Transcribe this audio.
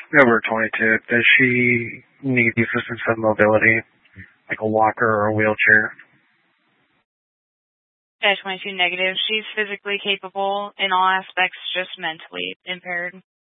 over 22. Does she need the assistance of mobility, like a walker or a wheelchair? 22 negative. She's physically capable in all aspects, just mentally impaired.